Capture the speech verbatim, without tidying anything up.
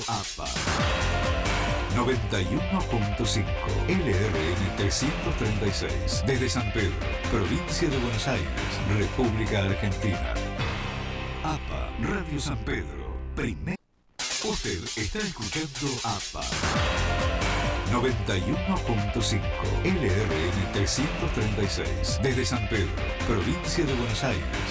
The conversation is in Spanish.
APA noventa y uno punto cinco L R N trescientos treinta y seis desde San Pedro, provincia de Buenos Aires, República Argentina. APA Radio San Pedro, primer. Usted está escuchando APA noventa y uno punto cinco L R N trescientos treinta y seis desde San Pedro, provincia de Buenos Aires,